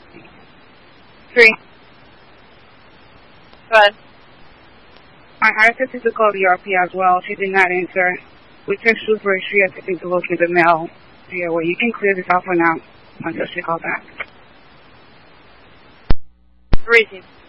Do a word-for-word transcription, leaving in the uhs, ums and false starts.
Three. Good. I asked her to call the R P as well. She did not answer. We text Super. She has to locate the mail. Yeah, well, you can clear this out for now until she calls back. Received.